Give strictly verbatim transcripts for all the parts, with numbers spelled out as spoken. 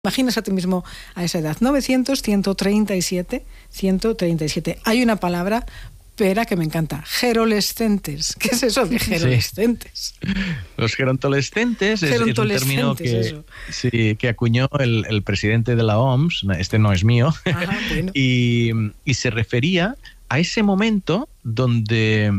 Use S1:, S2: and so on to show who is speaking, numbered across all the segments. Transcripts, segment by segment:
S1: Imaginas a ti mismo a esa edad. novecientos, ciento treinta y siete, ciento treinta y siete. Hay una palabra, Pera, que me encanta. Gerolescentes. ¿Qué es eso de gerolescentes?
S2: Sí. Los gerontolescentes, es, es un término que, sí, que acuñó el, el presidente de la O M S, este no es mío, Ajá, bueno. y, y se refería a ese momento donde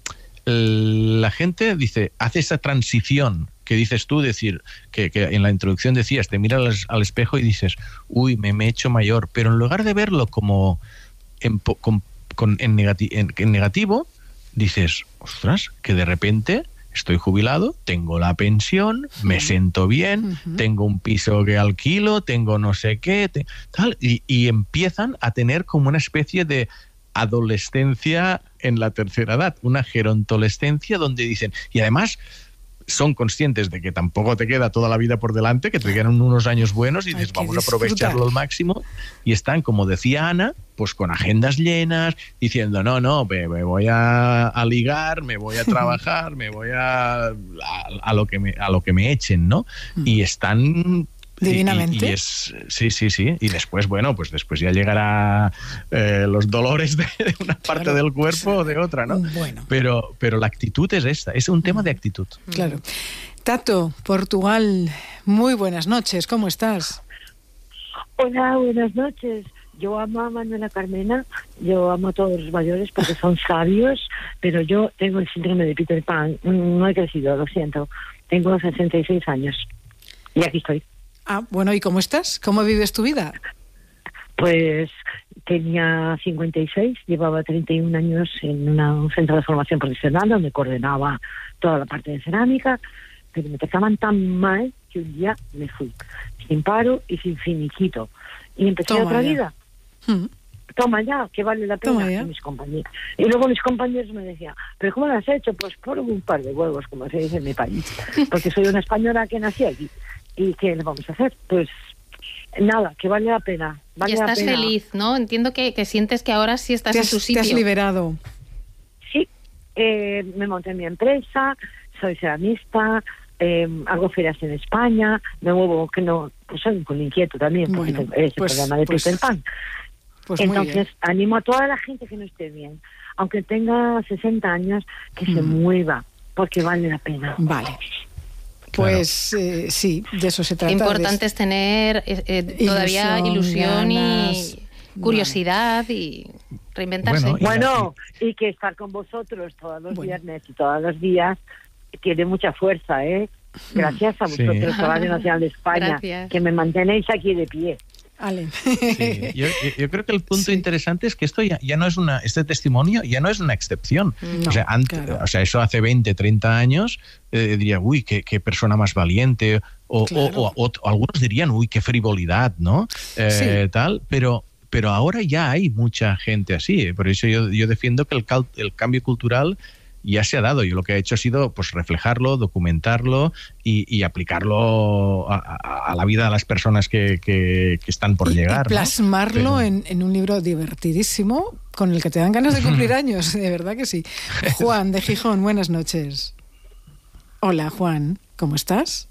S2: la gente dice, hace esa transición que dices tú, decir que, que en la introducción decías, te miras al, al espejo y dices, uy, me, me he hecho mayor, pero en lugar de verlo como en, con, con, en, negati en, en negativo, dices, ostras, que de repente estoy jubilado, tengo la pensión, me siento bien, uh-huh. tengo un piso que alquilo, tengo no sé qué, te, tal, y, y empiezan a tener como una especie de adolescencia en la tercera edad, una gerontolescencia donde dicen, y además son conscientes de que tampoco te queda toda la vida por delante, que te quedan unos años buenos y dices, vamos a aprovecharlo al máximo, y están, como decía Ana, pues con agendas llenas, diciendo, no, no, me, me voy a, a ligar, me voy a trabajar, me voy a, a, a, lo que me, a lo que me echen, ¿no? Y están...
S1: Divinamente.
S2: Y, y es, sí, sí, sí. Y después, bueno, pues después ya llegará eh, los dolores de, de una parte claro, del cuerpo o de otra, ¿no?
S1: Bueno.
S2: Pero, pero la actitud es esta, es un tema de actitud.
S1: Claro. Tato, Portugal, muy buenas noches, ¿cómo estás?
S3: Hola, buenas noches. Yo amo a Manuela Carmena, yo amo a todos los mayores porque son sabios, pero yo tengo el síndrome de Peter Pan. No he crecido, lo siento. Tengo sesenta y seis años y aquí estoy.
S1: Ah, bueno, ¿y cómo estás? ¿Cómo vives tu vida?
S3: Pues tenía cincuenta y seis, llevaba treinta y un años en una, un centro de formación profesional donde coordenaba toda la parte de cerámica, pero me trataban tan mal que un día me fui, sin paro y sin finiquito. Y empecé
S1: Toma
S3: otra
S1: ya.
S3: vida.
S1: ¿Mm?
S3: Toma ya, que vale la pena. Y mis compañeros. Y luego mis compañeros me decían, ¿pero cómo lo has hecho? Pues por un par de huevos, como se dice en mi país. Porque soy una española que nací aquí. ¿Y qué le vamos a hacer? Pues nada, que vale la pena. Vale
S4: y estás
S3: la pena.
S4: feliz, ¿no? Entiendo que, que sientes que ahora sí estás
S1: te
S4: en
S1: has,
S4: tu sitio.
S1: Te has liberado.
S3: Sí, eh, me monté en mi empresa, soy ceramista, eh, hago ferias en España, me muevo, que no, pues soy un inquieto también, porque bueno, es el pues, programa de pues, Peter Pan.
S1: Pues
S3: Entonces, animo a toda la gente que no esté bien, aunque tenga sesenta años, que mm. se mueva, porque vale la pena.
S1: Vale. Pues claro. eh, sí, de eso se trata.
S4: Lo importante
S1: de...
S4: es tener eh, todavía ilusión, ilusión y curiosidad vale. y reinventarse.
S3: Bueno, y, bueno, y que estar con vosotros todos los bueno. viernes y todos los días tiene mucha fuerza, ¿eh? Gracias a vosotros, sí. Radio Nacional de España, Gracias. Que me mantenéis aquí de pie.
S1: Ale.
S2: Sí, yo, yo creo que el punto sí. interesante es que esto ya, ya no es una, este testimonio ya no es una excepción. No, o sea, antes, claro. o sea, eso hace veinte, treinta años eh, diría, uy, qué, qué persona más valiente, o, claro. o, o, o algunos dirían, uy, qué frivolidad, ¿no? Eh, sí. Tal, pero, pero ahora ya hay mucha gente así. Por eso yo, yo defiendo que el, cal, el cambio cultural ya se ha dado. Yo lo que he hecho ha sido pues reflejarlo, documentarlo y, y aplicarlo a, a, a la vida de las personas que, que, que están por
S1: y,
S2: llegar.
S1: Y plasmarlo ¿no? Pero... en, en un libro divertidísimo con el que te dan ganas de cumplir años, de verdad que sí. Juan de Gijón, buenas noches. Hola Juan, ¿cómo estás?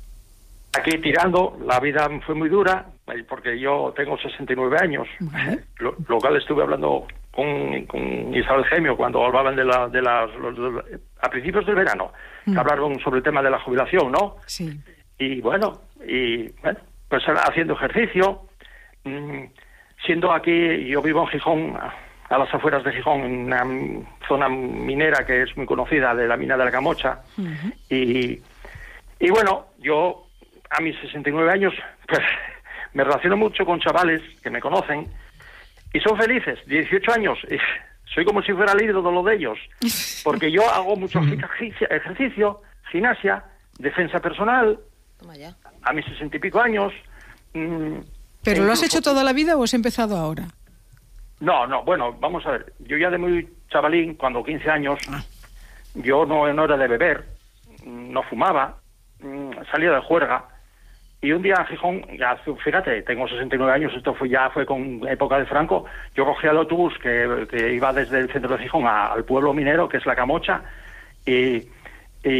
S5: Aquí tirando, la vida fue muy dura porque yo tengo sesenta y nueve años, ¿vale? lo, lo cual estuve hablando con, con Isabel Gemio cuando hablaban de la de las los, los, a principios del verano, mm. que hablaron sobre el tema de la jubilación, ¿no?
S1: Sí.
S5: Y bueno, y bueno, pues haciendo ejercicio, mmm, siendo aquí, yo vivo en Gijón, a las afueras de Gijón, en una zona minera que es muy conocida, de la mina de la Camocha, uh-huh. y, y bueno, yo a mis sesenta y nueve años, pues me relaciono mucho con chavales que me conocen, y son felices, dieciocho años, y soy como si fuera el ídolo de ellos, porque yo hago mucho ejercicio, ejercicio, gimnasia, defensa personal,
S4: Toma ya.
S5: a mis sesenta y pico años. Mmm,
S1: ¿Pero lo has hecho toda la vida o has empezado ahora?
S5: No, no, bueno, vamos a ver, yo ya de muy chavalín, cuando quince años, ah. yo no, no era de beber, no fumaba, salía de juerga. Y un día en Gijón, ya, fíjate, tengo sesenta y nueve años, esto fue ya fue con época de Franco, yo cogía el autobús que, que iba desde el centro de Gijón a, al pueblo minero, que es la Camocha, y, y,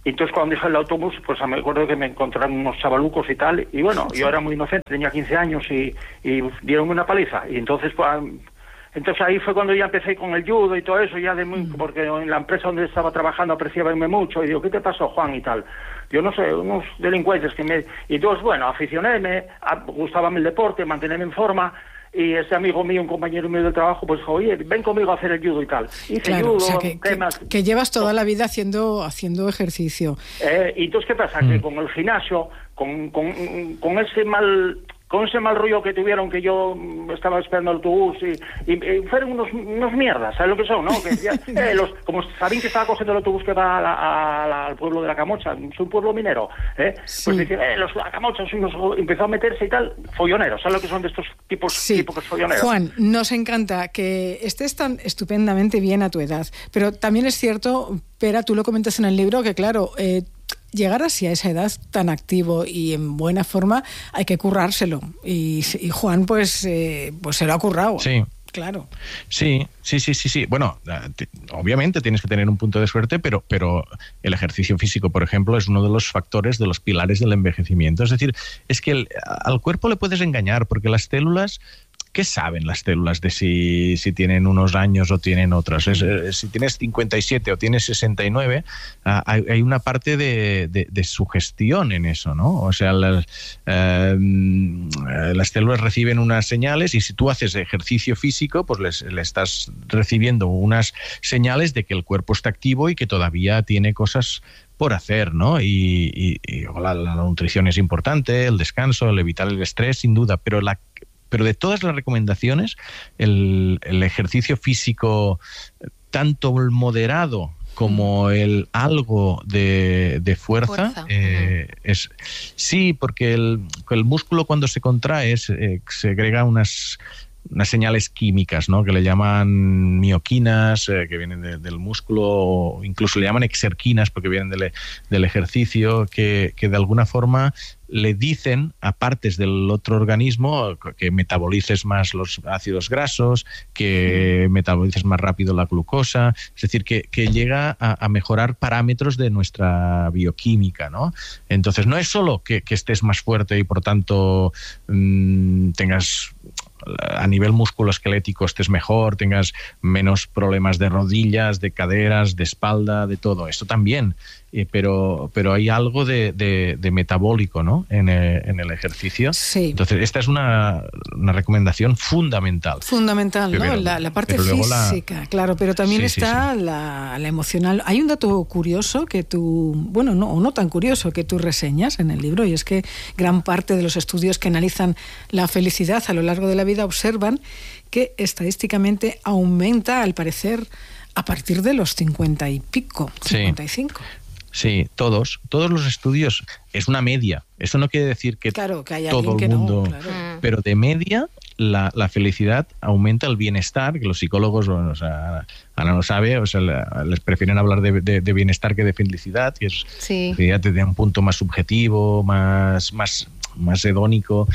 S5: Y entonces cuando dejé el autobús, pues me acuerdo que me encontraron unos chavalucos y tal, y bueno, yo era muy inocente, tenía quince años y, y dieron una paliza. Y entonces pues, entonces ahí fue cuando ya empecé con el judo y todo eso, ya de muy, porque en la empresa donde estaba trabajando apreciabanme mucho, y digo, ¿qué te pasó, Juan? Y tal. Yo no sé, unos delincuentes que me... Y entonces, bueno, aficionéme, gustábame el deporte, mantenerme en forma, y ese amigo mío, un compañero mío del trabajo, pues dijo, oye, ven conmigo a hacer el judo y tal. Hice
S1: claro,
S5: judo,
S1: o sea, que,
S5: temas...
S1: que, que llevas toda la vida haciendo haciendo ejercicio.
S5: Eh, y entonces, ¿qué pasa? Mm. Que con el gimnasio, con, con, con ese mal... con ese mal rollo que tuvieron, que yo estaba esperando el autobús y, y, y fueron unos, unos mierdas, ¿sabes lo que son? ¿No? Que ya, eh, los, como sabían que estaba cogiendo el autobús que va a la, a la, al pueblo de La Camocha, es un pueblo minero, ¿eh? Sí. Pues decían, eh, los La Camocha, empezó a meterse y tal, folloneros, ¿sabes lo que son de estos tipos,
S1: sí.
S5: tipos folloneros?
S1: Juan, nos encanta que estés tan estupendamente bien a tu edad, pero también es cierto, Pera, tú lo comentas en el libro, que claro, eh, llegar así a esa edad tan activo y en buena forma hay que currárselo, y, y Juan pues eh, pues se lo ha currado.
S2: Sí.
S1: Claro.
S2: Sí, sí, sí, sí, sí. Bueno, t- obviamente tienes que tener un punto de suerte, pero, pero el ejercicio físico, por ejemplo, es uno de los factores, de los pilares del envejecimiento. Es decir, es que el, al cuerpo le puedes engañar, porque las células... ¿Qué saben las células de si, si tienen unos años o tienen otros? Es, es, si tienes cincuenta y siete o tienes sesenta y nueve, uh, hay, hay una parte de, de, de sugestión en eso, ¿no? O sea, las, uh, las células reciben unas señales, y si tú haces ejercicio físico, pues les, le estás recibiendo unas señales de que el cuerpo está activo y que todavía tiene cosas por hacer, ¿no? Y, y, y la, la nutrición es importante, el descanso, el evitar el estrés, sin duda, pero la Pero de todas las recomendaciones, el, el ejercicio físico, tanto el moderado como el algo de, de fuerza, fuerza. Eh, uh-huh. es sí, porque el, el músculo cuando se contrae es, eh, segrega unas... unas señales químicas, ¿no? Que le llaman mioquinas, eh, que vienen de, del músculo, o incluso le llaman exerquinas porque vienen del, del ejercicio, que, que de alguna forma le dicen a partes del otro organismo que metabolices más los ácidos grasos, que metabolices más rápido la glucosa, es decir, que, que llega a, a mejorar parámetros de nuestra bioquímica, ¿no? Entonces no es solo que, que estés más fuerte y por tanto mmm, tengas... a nivel musculoesquelético estés mejor, tengas menos problemas de rodillas, de caderas, de espalda, de todo. Esto también, eh, pero, pero hay algo de, de, de metabólico, ¿no? En el, en el ejercicio.
S1: Sí.
S2: Entonces, esta es una, una recomendación fundamental.
S1: Fundamental, ¿no?
S2: Pero,
S1: la, la parte física, la... claro, pero también sí, está sí, sí. La, la emocional. Hay un dato curioso que tú, bueno, no, o no tan curioso, que tú reseñas en el libro, y es que gran parte de los estudios que analizan la felicidad a lo largo de la vida observan que estadísticamente aumenta, al parecer, a partir de los cincuenta y pico, cincuenta y cinco.
S2: Sí, sí, todos, todos los estudios, es una media. Eso no quiere decir que,
S1: claro, que hay
S2: todo
S1: que
S2: el mundo,
S1: no, claro.
S2: Pero de media la, la felicidad aumenta el bienestar, que los psicólogos, o sea, Ana lo sabe, o sea, les prefieren hablar de, de, de bienestar que de felicidad, que es
S4: sí.
S2: felicidad desde un punto más subjetivo, más, más, más hedónico.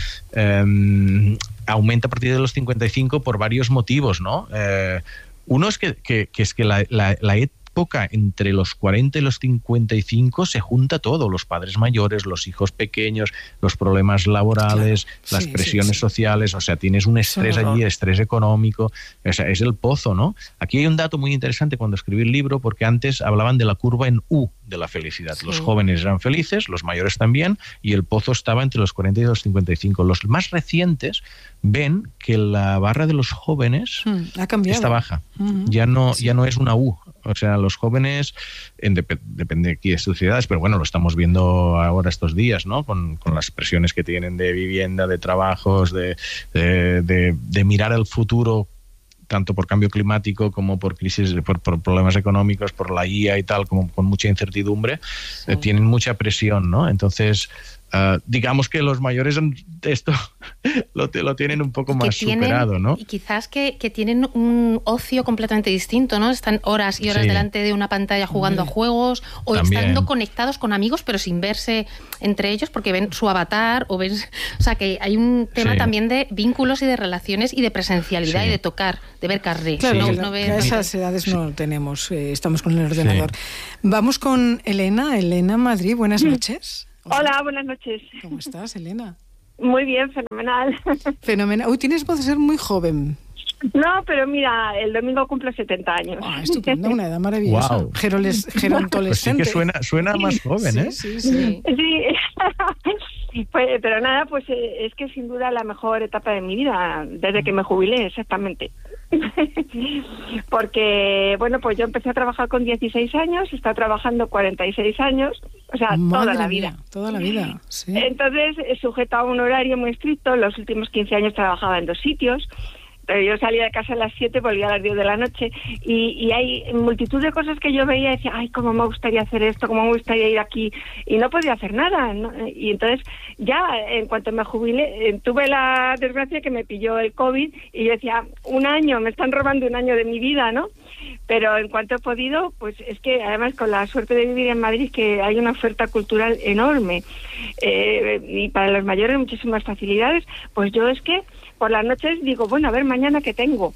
S2: Eh, aumenta a partir de los cincuenta y cinco por varios motivos, ¿no? Eh, uno es que, que, que es que la, la, la época entre los cuarenta y los cincuenta y cinco se junta todo, los padres mayores, los hijos pequeños, los problemas laborales, claro, las sí, presiones sí, sí. sociales, o sea, tienes un estrés un allí, estrés económico, o sea, es el pozo, ¿no? Aquí hay un dato muy interesante cuando escribí el libro, porque antes hablaban de la curva en U de la felicidad. Sí. Los jóvenes eran felices, los mayores también, y el pozo estaba entre los cuarenta y los cincuenta y cinco. Los más recientes ven que la barra de los jóvenes
S1: mm, ha cambiado.
S2: Está baja.
S1: Mm-hmm.
S2: Ya no,
S1: sí.
S2: ya no es una U. O sea, los jóvenes, en dep- depende aquí de sus ciudades, pero bueno, lo estamos viendo ahora estos días, ¿no? Con, con las presiones que tienen de vivienda, de trabajos, de, de, de, de mirar el futuro, tanto por cambio climático como por crisis, por, por problemas económicos, por la I A y tal, como con mucha incertidumbre, sí. eh, tienen mucha presión, ¿no? Entonces, Uh, digamos que los mayores esto lo, lo tienen un poco más tienen, superado, ¿no?
S4: Y quizás que, que tienen un ocio completamente distinto, ¿no? Están horas y horas sí. delante de una pantalla jugando sí. a juegos o También. estando conectados con amigos pero sin verse entre ellos porque ven su avatar o ven... O sea, que hay un tema sí. también de vínculos y de relaciones y de presencialidad sí. y de tocar, de ver carré.
S1: Claro,
S4: no,
S1: no,
S4: no ver,
S1: a esas
S4: no
S1: edades sí. no lo tenemos, eh, estamos con el ordenador. Sí. Vamos con Elena, Elena Madrid, buenas noches.
S6: Hola, buenas noches.
S1: ¿Cómo estás, Elena?
S6: Muy bien, fenomenal.
S1: Fenomenal. Uy, tienes voz de ser muy joven.
S6: No, pero mira, el domingo cumplo setenta años.
S1: Ah, estupendo, una edad maravillosa. Wow. Geroles, gerontolescente.
S2: Pues sí que suena, suena más joven,
S1: sí,
S2: ¿eh?
S1: Sí, sí.
S6: sí. Pues, pero nada, pues es que sin duda la mejor etapa de mi vida, desde que me jubilé, exactamente. Porque, bueno, pues yo empecé a trabajar con dieciséis años, he estado trabajando cuarenta y seis años, o sea,
S1: Madre
S6: toda la
S1: mía,
S6: vida.
S1: Toda la vida, sí.
S6: Entonces, sujeto a un horario muy estricto, los últimos quince años trabajaba en dos sitios. Pero yo salía de casa a las siete, volvía a las diez de la noche y, y hay multitud de cosas que yo veía y decía, ay, cómo me gustaría hacer esto, cómo me gustaría ir aquí, y no podía hacer nada, ¿no? Y entonces ya en cuanto me jubilé, eh, tuve la desgracia que me pilló el COVID y yo decía, un año, me están robando un año de mi vida, ¿no? Pero en cuanto he podido, pues es que además con la suerte de vivir en Madrid, que hay una oferta cultural enorme eh, y para los mayores muchísimas facilidades, pues yo es que por las noches digo, bueno, a ver, mañana qué tengo.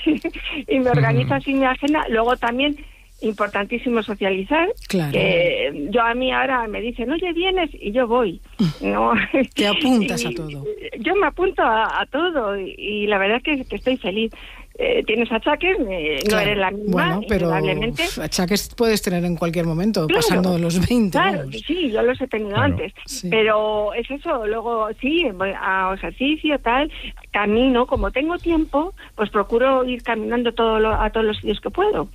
S6: Y me organizo así mi agenda. Luego también, importantísimo socializar.
S1: Claro.
S6: Que yo a mí ahora me dicen, oye, ¿vienes? Y yo voy. ¿No?
S1: Te apuntas
S6: y,
S1: a todo.
S6: Yo me apunto a, a todo y, y la verdad es que, que estoy feliz. Eh, tienes achaques, eh, no
S1: claro.
S6: eres la misma,
S1: bueno, pero achaques puedes tener en cualquier momento, claro, pasando los veinte.
S6: Claro,
S1: vamos.
S6: sí, yo los he tenido claro, antes, sí. Pero es eso, luego sí, voy a ejercicio, tal, camino, como tengo tiempo, pues procuro ir caminando todo lo, a todos los sitios que puedo.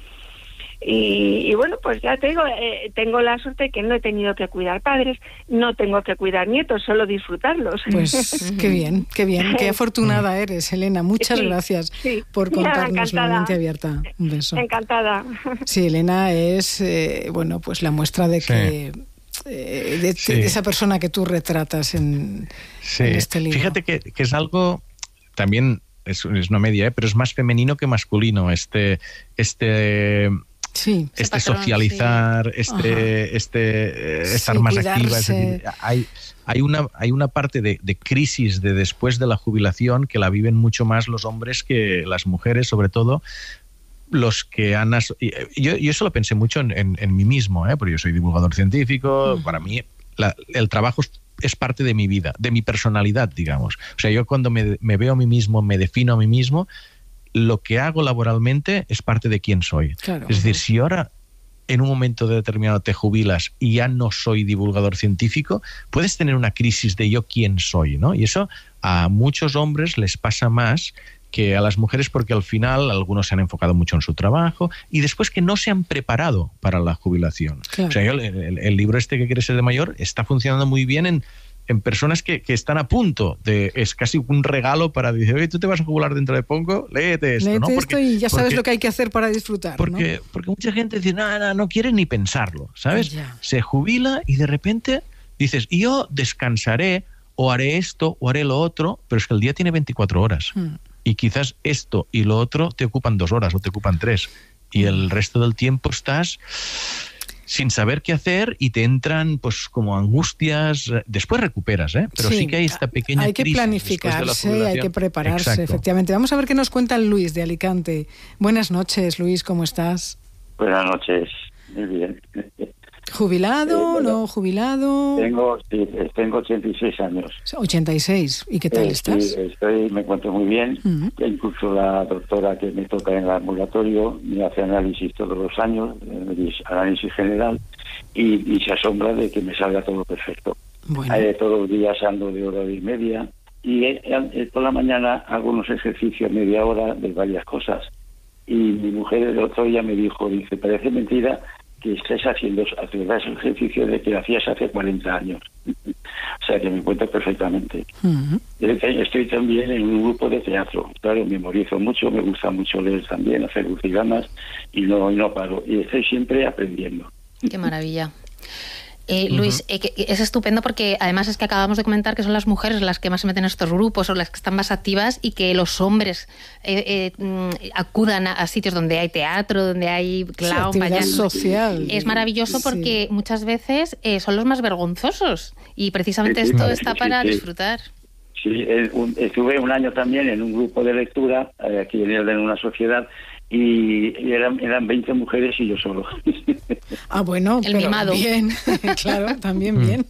S6: Y, y bueno, pues ya te digo, eh, tengo la suerte de que no he tenido que cuidar padres, no tengo que cuidar nietos, solo disfrutarlos.
S1: Pues qué bien, qué bien, qué afortunada eres, Elena. Muchas sí, gracias sí. por contarnos la mente abierta. Un beso.
S6: Encantada.
S1: Sí, Elena es, eh, bueno, pues la muestra de que... Sí. Eh, de, sí. de esa persona que tú retratas en,
S2: sí.
S1: en este libro.
S2: Fíjate que, que es algo también, es, es una media, ¿eh? Pero es más femenino que masculino, este... este
S1: Sí,
S2: este
S1: patrón,
S2: socializar,
S1: sí.
S2: este, este
S1: sí,
S2: estar más
S1: cuidarse.
S2: activa. Es decir, hay, hay, una, hay una parte de, de crisis de después de la jubilación que la viven mucho más los hombres que las mujeres, sobre todo los que han... As- yo, yo eso lo pensé mucho en, en, en mí mismo, ¿eh? Porque yo soy divulgador científico, uh-huh. Para mí la, el trabajo es, es parte de mi vida, de mi personalidad, digamos. O sea, yo cuando me, me veo a mí mismo, me defino a mí mismo, lo que hago laboralmente es parte de quién soy.
S1: Claro.
S2: Es decir, si ahora en un momento determinado te jubilas y ya no soy divulgador científico, puedes tener una crisis de yo quién soy, ¿no? Y eso a muchos hombres les pasa más que a las mujeres porque al final algunos se han enfocado mucho en su trabajo y después que no se han preparado para la jubilación. Claro. O sea, yo, el, el, el libro este que quieres ser de mayor está funcionando muy bien en en personas que, que están a punto de... Es casi un regalo para decir, oye, tú te vas a jubilar dentro de poco, léete esto,
S1: léete
S2: ¿no?
S1: Porque, esto y ya sabes
S2: porque,
S1: lo que hay que hacer para disfrutar,
S2: porque,
S1: ¿no?
S2: Porque mucha gente dice, no, no, no quiere ni pensarlo, ¿sabes?
S1: Ya.
S2: Se jubila y de repente dices, yo descansaré o haré esto o haré lo otro, pero es que el día tiene veinticuatro horas. Hmm. Y quizás esto y lo otro te ocupan dos horas o te ocupan tres. Y hmm. el resto del tiempo estás... sin saber qué hacer y te entran pues como angustias, después recuperas, ¿eh? Pero sí, sí que hay esta pequeña
S1: hay que
S2: crisis
S1: planificarse,
S2: de
S1: hay que prepararse.
S2: Exacto.
S1: Efectivamente. Vamos a ver qué nos cuenta Luis de Alicante. Buenas noches, Luis, ¿cómo estás?
S7: Buenas noches, muy bien.
S1: ¿Jubilado, eh, no jubilado?
S7: Tengo, sí, tengo ochenta y seis años.
S1: ochenta y seis, ¿y qué tal
S7: eh,
S1: estás?
S7: Sí, estoy, me encuentro muy bien. Uh-huh. Incluso la doctora que me toca en el ambulatorio me hace análisis todos los años, análisis general, y, y se asombra de que me salga todo perfecto. Bueno. Eh, todos los días ando de hora y media, y eh, eh, por la mañana hago unos ejercicios media hora de varias cosas. Y mi mujer el otro día me dijo, dice, parece mentira que estés haciendo ese ejercicio de que hacías hace cuarenta años. O sea, que me encuentro perfectamente. Uh-huh. Estoy también en un grupo de teatro. Claro, memorizo mucho, me gusta mucho leer también, hacer crucigramas, y no, y no paro. Y estoy siempre aprendiendo.
S4: Qué maravilla. Eh, Luis, uh-huh. eh, es estupendo porque además es que acabamos de comentar que son las mujeres las que más se meten en estos grupos o las que están más activas y que los hombres eh, eh, acudan a, a sitios donde hay teatro, donde hay clown,
S1: sí,
S4: payaso.
S1: social.
S4: Es maravilloso porque sí. muchas veces eh, son los más vergonzosos y precisamente
S7: sí, sí,
S4: esto
S7: sí,
S4: está
S7: sí,
S4: para
S7: sí.
S4: disfrutar.
S7: Sí, estuve un año también en un grupo de lectura, aquí en una sociedad, y eran, eran veinte mujeres y yo solo.
S1: Ah, bueno,
S4: el
S1: pero
S4: mimado.
S1: Bien, claro, también bien.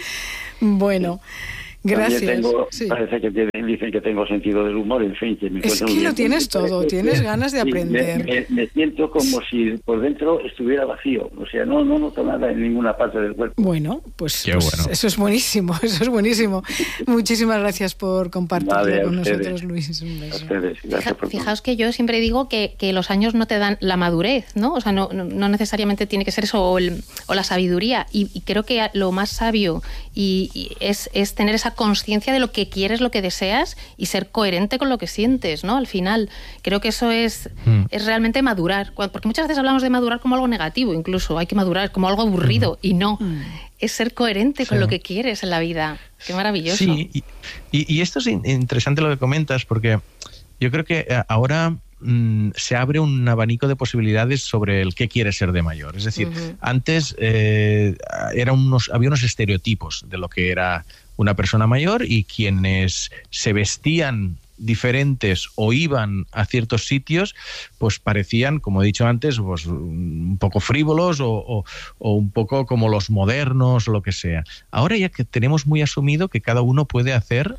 S1: Bueno, gracias.
S7: Tengo,
S1: sí.
S7: Parece que tienen, dicen que tengo sentido del humor, en fin. Que me
S1: es que lo tienes todo, tienes ganas de aprender.
S7: Me, me, me siento como si por dentro estuviera vacío, o sea, no, no noto nada en ninguna parte del cuerpo.
S1: Bueno, pues,
S2: Qué
S1: pues
S2: bueno.
S1: eso es buenísimo, eso es buenísimo. Muchísimas gracias por compartirlo
S7: vale,
S1: con
S7: ustedes,
S1: nosotros, Luis. Un beso.
S7: A ustedes, gracias por
S4: Fijaos que yo siempre digo que, que los años no te dan la madurez, ¿no? O sea, no, no, no necesariamente tiene que ser eso o, el, o la sabiduría. Y, y creo que lo más sabio y, y es, es tener esa conciencia de lo que quieres, lo que deseas y ser coherente con lo que sientes, ¿no? Al final, creo que eso es, mm. es realmente madurar. Porque muchas veces hablamos de madurar como algo negativo, incluso hay que madurar como algo aburrido, mm. y no. Mm. Es ser coherente sí. con lo que quieres en la vida. Qué maravilloso.
S2: Sí, y, y, y esto es interesante lo que comentas, porque yo creo que ahora mmm, se abre un abanico de posibilidades sobre el qué quiere ser de mayor. Es decir, uh-huh. antes eh, era unos, había unos estereotipos de lo que era una persona mayor y quienes se vestían diferentes o iban a ciertos sitios, pues parecían, como he dicho antes, pues un poco frívolos o, o, o un poco como los modernos o lo que sea. Ahora ya que tenemos muy asumido que cada uno puede hacer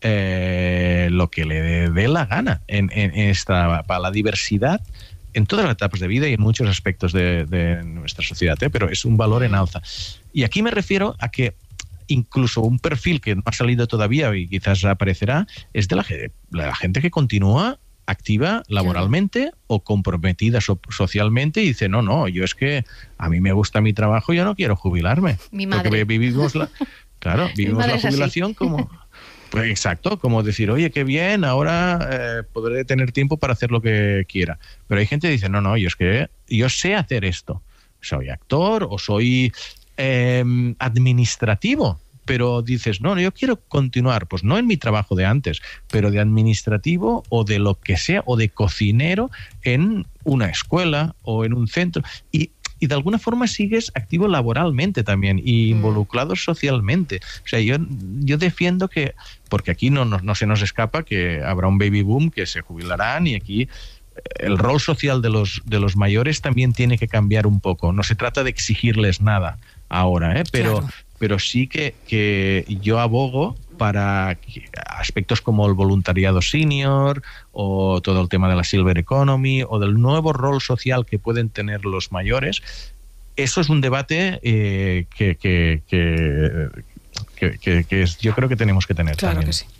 S2: eh, lo que le dé la gana en, en esta, para la diversidad en todas las etapas de vida y en muchos aspectos de, de nuestra sociedad, ¿eh? Pero es un valor en alza. Y aquí me refiero a que incluso un perfil que no ha salido todavía y quizás aparecerá, es de la, la gente que continúa activa laboralmente claro. o comprometida so, socialmente y dice, no, no, yo es que a mí me gusta mi trabajo, yo no quiero jubilarme.
S4: Mi madre.
S2: Porque vivimos la, claro, vivimos la jubilación como... Pues exacto, como decir, oye, qué bien, ahora eh, podré tener tiempo para hacer lo que quiera. Pero hay gente que dice, no, no, yo es que yo sé hacer esto. Soy actor o soy... Eh, administrativo, pero dices, no, yo quiero continuar, pues no en mi trabajo de antes, pero de administrativo o de lo que sea, o de cocinero en una escuela o en un centro, y, y de alguna forma sigues activo laboralmente también y involucrado mm. socialmente. O sea, yo, yo defiendo que, porque aquí no, no, no se nos escapa que habrá un baby boom, que se jubilarán y aquí el rol social de los, de los mayores también tiene que cambiar un poco. No se trata de exigirles nada ahora, ¿eh? pero, claro. pero sí que, que yo abogo para aspectos como el voluntariado senior o todo el tema de la silver economy o del nuevo rol social que pueden tener los mayores. Eso es un debate eh, que, que, que, que, que, que es, yo creo que tenemos que tener
S1: claro
S2: también.
S1: Que sí.